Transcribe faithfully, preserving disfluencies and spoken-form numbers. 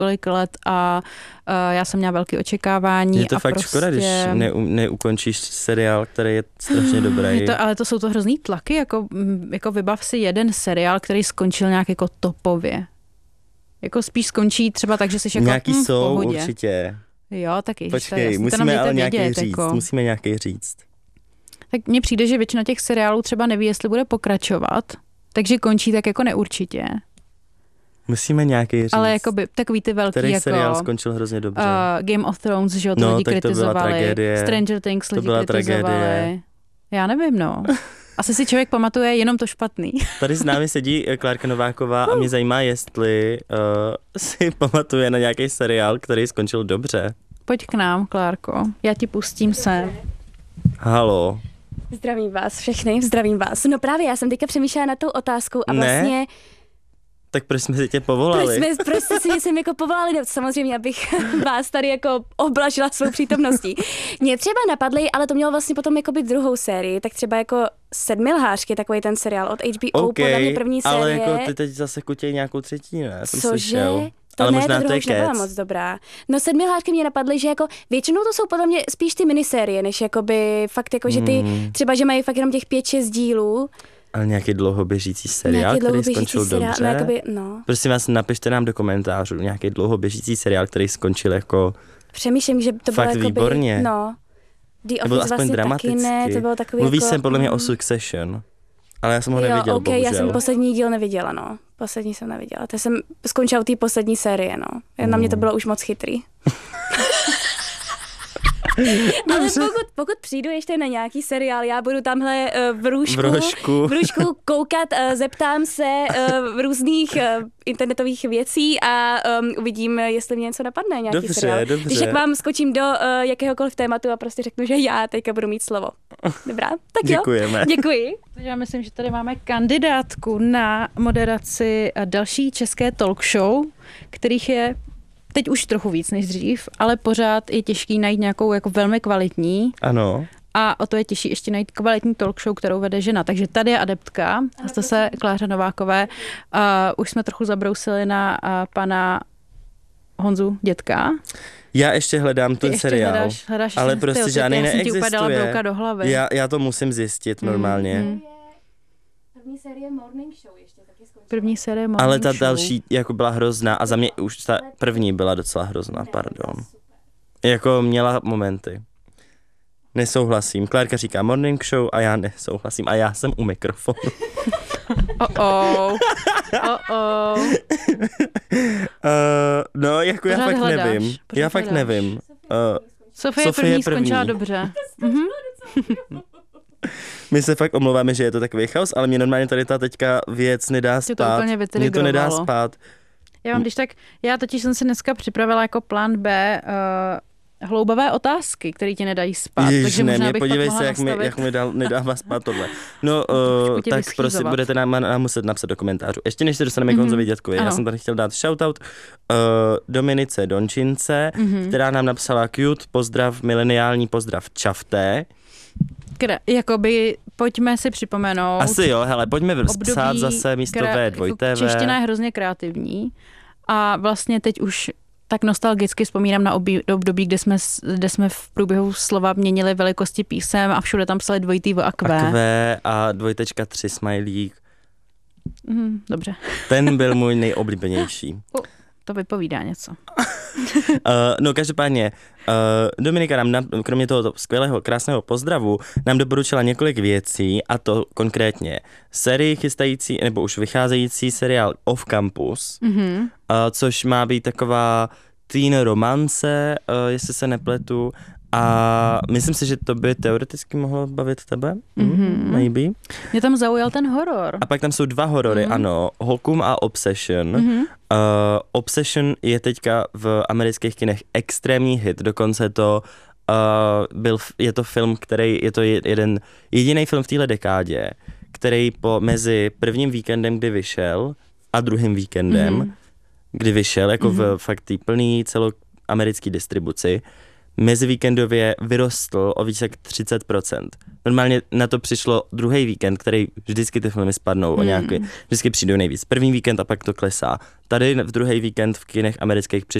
několik let a uh, já jsem měla velké očekávání. Je to a fakt prostě... škoda, když ne, neukončíš seriál, který je strašně dobrý. Je to, ale to jsou to hrozný tlaky, jako, jako vybav si jeden seriál, který skončil nějak jako topově. Jako spíš skončí třeba tak, že jsi jako nějaký hm, v jsou pohodě. určitě. Jo, tak ježiš, Počkej, jasný, musíme ale nějaký vědět, říct, jako. musíme nějaký říct. Tak mně přijde, že většina těch seriálů třeba neví, jestli bude pokračovat, takže končí tak jako neurčitě. Musíme nějaký říct. Ale jakoby takový ty velký který jako... seriál skončil hrozně dobře. Uh, Game of Thrones, že jo, to no, lidi tak to kritizovali. byla tragédie. Stranger Things to lidi byla kritizovali. Tragédie. Já nevím, no. Asi si člověk pamatuje jenom to špatný. Tady s námi sedí Klárka Nováková a mě zajímá, jestli uh, si pamatuje na nějaký seriál, který skončil dobře. Pojď k nám, Klárko. Já ti pustím sem. Halo. Zdravím vás všechny, zdravím vás. No právě, já jsem teďka přemýšlela nad tou otázkou a ne? vlastně... Tak proč jsme si tě povolali? Proč, jsme, proč jste si mě sem jako povolali? No, samozřejmě, abych vás tady jako oblažila svou přítomností. Mě třeba napadly, ale to mělo vlastně potom jako být druhou sérii, tak třeba jako Sedmilhářky, takový ten seriál od H B O, okay, podle mě první série. ale jako ty teď zase kutěj nějakou třetí, ne? Jsem Cože? slyšel. To ale ne, možná to to druhá je už nebyla kec. moc dobrá. No Sedmilhářky mě napadly, že jako většinou to jsou podle mě spíš ty minisérie, než jakoby fakt jako, že ty Hmm. třeba, že mají fakt jenom těch pět, šest dílů. Ale nějaký dlouhoběžící seriál, Nějaký který dlouhoběžící skončil seriál, dobře. no, jakoby, no. Prosím vás, napište nám do komentářů nějaký dlouhoběžící seriál, který skončil jako Přemýšlím, že to bylo fakt jakoby, výborně. no. The To bylo Office aspoň vlastně dramaticky. taky ne, to bylo takový Mluví jako... se podle mě mm. o Succession, ale já jsem ho Jo, neviděl, okay, bohužel. já jsem poslední díl neviděla, no. Poslední jsem neviděla. To jsem skončila u té poslední série, no. Na Mm. mě to bylo už moc chytrý. Ale pokud, pokud přijdu ještě na nějaký seriál, já budu tamhle uh, v růžku, V rožku. v růžku koukat, uh, zeptám se uh, v různých uh, internetových věcí a um, uvidím, jestli mě něco napadne, nějaký Dobře, seriál. dobře. Když jak vám skočím do uh, jakéhokoliv tématu a prostě řeknu, že já teďka budu mít slovo. Dobrá, tak jo. Děkujeme. Děkuji. Takže já myslím, že tady máme kandidátku na moderaci další české talk show, kterých je teď už trochu víc než dřív, ale pořád je těžký najít nějakou jako velmi kvalitní. Ano. A o to je těžší ještě najít kvalitní talk show, kterou vede žena. Takže tady je adeptka, a se Kláře Novákové. Uh, už jsme trochu zabrousili na uh, pana Honzu Dětka. Já ještě hledám ten ještě seriál, hledáš, hledáš ale ještě prostě ty žádný já jsem ti úplně dala neexistuje. brouka do hlavy. Já, já to musím zjistit normálně. Mm, mm. První série Morning Show ještě taky skončila. První série Morning Ale ta Show. další jako byla hrozná a za mě už ta první byla docela hrozná, pardon. Jako měla momenty. Nesouhlasím. Klárka říká Morning Show a já nesouhlasím a já jsem u mikrofonu. Oh oh. Oh oh. uh, no, jako Pořád já fakt hledáš, nevím. pořád Já fakt hledáš. nevím. Uh, Sofie, Sofie první, první. skončila dobře. Mhm. my se fakt omlouváme, že je to takový chaos, ale mě normálně tady ta teďka věc nedá Tě to spát. úplně Mě to nedá vytrigrovalo. spát. Já mám když tak, já totiž jsem si dneska připravila jako plán B uh, hloubavé otázky, které ti nedají spát. Ježiš, takže ne, možná mě bych podívej pak se, mohla jak mi, nastavit. jak mi dal, nedává spát tohle. No, trošku uh, tě tak vyschýzovat. prosím, budete nám, nám muset napsat do komentářů. Ještě než se dostaneme mm-hmm. k Honzovi Dětkovi, já Ano. jsem tady chtěl dát shoutout uh, Dominice Dončince, Mhm. která nám napsala cute pozdrav, mileniální pozdrav čafté. Kre, jakoby, pojďme si připomenout. Asi jo, hele, pojďme období, psát zase místo kre- V, dvojité jako V. Čeština je hrozně kreativní a vlastně teď už tak nostalgicky vzpomínám na období, období kde, jsme, kde jsme v průběhu slova měnili velikosti písem a všude tam psali dvojitý V a Q. A Q a dvojtečka tři smajlík. Mhm, dobře, Ten byl můj nejoblíbenější. uh, to vypovídá něco. Uh, no každopádně, uh, Dominika nám, na, kromě toho skvělého, krásného pozdravu, nám doporučila několik věcí, a to konkrétně sérii chystající, nebo už vycházející seriál Off Campus, Mhm. uh, což má být taková teen romance, uh, jestli se nepletu, a myslím si, že to by teoreticky mohlo bavit tebe, Mhm. mm, maybe. Mě tam zaujal ten horor. A pak tam jsou dva horory, Mhm. ano, Holcomb a Obsession. Mhm. Uh, Obsession je teďka v amerických kinech extrémní hit, dokonce to uh, byl, je to film, který, je to jeden, jediný film v téhle dekádě, který po, mezi prvním víkendem, kdy vyšel, a druhým víkendem, Mhm. kdy vyšel, jako Mhm. v fakt té plný celoamerický distribuci, mezivíkendově vyrostl o více jak třicet procent. Normálně na to přišlo druhý víkend, který vždycky ty filmy spadnou o nějaký, vždycky přijdou nejvíc. První víkend a pak to klesá. Tady v druhý víkend v kinech amerických